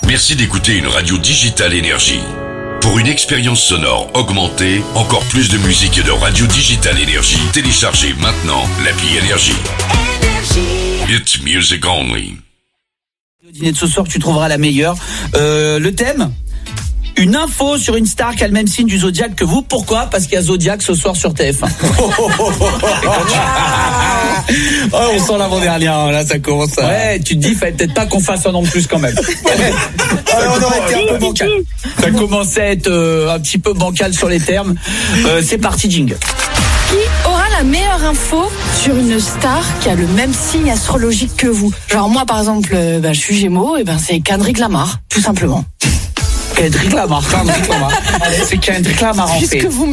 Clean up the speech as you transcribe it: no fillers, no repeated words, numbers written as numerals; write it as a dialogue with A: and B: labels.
A: Merci d'écouter une radio Digital Énergie. Pour une expérience sonore augmentée, encore plus de musique et de radio Digital Énergie, téléchargez maintenant l'appli Énergie. It's music only.
B: Au dîner de ce soir, tu trouveras la meilleure. Le thème ? Une info sur une star qui a le même signe du Zodiac que vous. Pourquoi ? Parce qu'il y a Zodiac ce soir sur TF1.
C: On sent l'avant-dernière, là ça commence à...
B: Ouais, tu te dis, fallait peut-être pas qu'on fasse un an de plus quand même. On aurait été un peu bancal. Ça commençait à être un petit peu bancal sur les termes. C'est parti, jingle.
D: Qui aura la meilleure info sur une star qui a le même signe astrologique que vous ? Genre moi par exemple, je suis Gémeaux, et c'est Kendrick Lamar, tout simplement.
B: Kendrick Lamar. C'est Kendrick Lamar en fait.
D: Puisque vous